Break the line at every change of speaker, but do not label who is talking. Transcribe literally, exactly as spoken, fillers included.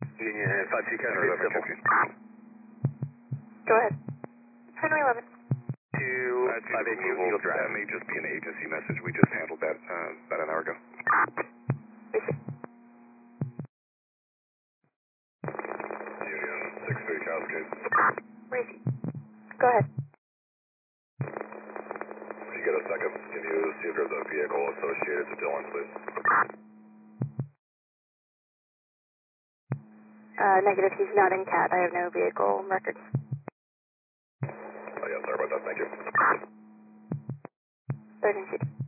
Union five two Cascade Civil.
Go ahead. Henry eleven.
Two five eight two Eagle Drive.
That may just be an agency message. We just handled that uh, about an hour ago. Union six three Cascade.
Receive. Go ahead.
If you get a second, can you see if there's a vehicle associated to Dylan, please?
Uh, negative, he's not in C A T. I have no vehicle records.
Oh yeah, sorry about that. Thank you.
Urgency.